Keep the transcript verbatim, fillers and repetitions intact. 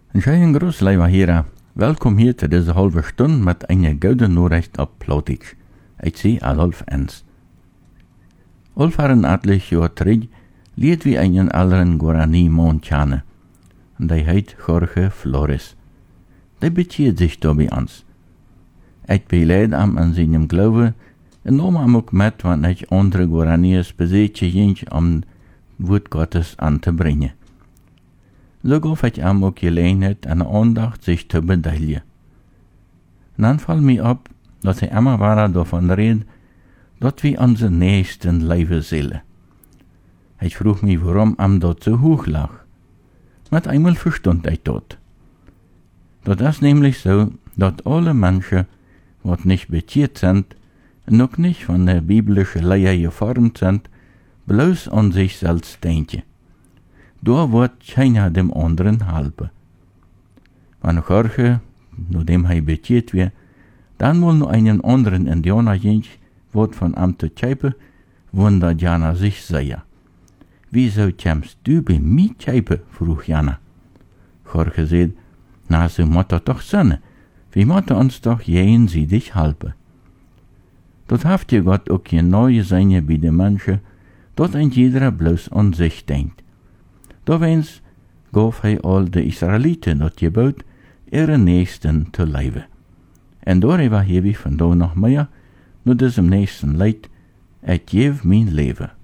Een schönen Gruß, lieber Hörer. Welkom hier zu dieser halben Stunde mit einer guten Nachricht auf Plautitsch. Ich sehe Adolf Ernst. Olfaren atlich Jahr terug liet wie einen anderen Guarani Montjane. Und die heet Jorge Flores. Die bezieht sich da bei uns. Ich beleid am an seinem Glauben und nahm am auch mit, wenn ich andere Guaranis beseetje jink, um Wort Gottes anzubringen. So gaf ich am auch Gelegenheit an der Andacht sich zu beteiligen. Und dann fiel mir ab, dass ich immer weiter davon redet, dass wir unsere Nächsten leben sollen. Ich frug mich, warum am dort so hoch lag. Mit einmal verstund ich dort. Das ist nämlich so, dass alle Menschen, die nicht beziert sind, und noch nicht von der biblischen Lehre geformt sind, bloß an sich selbst denken. Da wird keiner dem anderen halten. Wenn Jorge, nachdem er beziert wird, dann wohl noch einen anderen Indianer gehen, wird von Amt zu Tscheipe, wundert Jana sich sehr. Wieso kommst du bei mir Tscheipe? Frug Jana. Jorge sagt, na, so muss das doch sein. Wir müssen uns doch jenseitig halten. Dort haft ihr Gott auch genau sein bei den Menschen, dort ein jeder bloß an sich denkt. Da wens gaf hij al de Israëlieten dat gebod, ihre Nächsten zu leben. En darüber heb ich von da noch mehr, nur diesem nächsten Leid, ich gebe mein Leben.